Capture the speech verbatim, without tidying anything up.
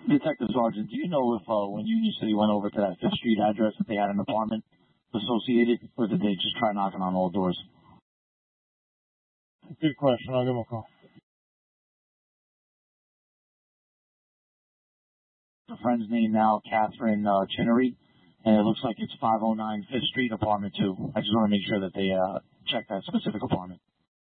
Detective Sergeant, do you know if uh, when Union City went over to that Fifth Street address, if they had an apartment associated, or did they just try knocking on all doors? Good question. I'll give him a call. A friend's name now, Catherine uh, Chinnery, and it looks like it's five oh nine Fifth Street, apartment two. I just want to make sure that they uh, check that specific apartment.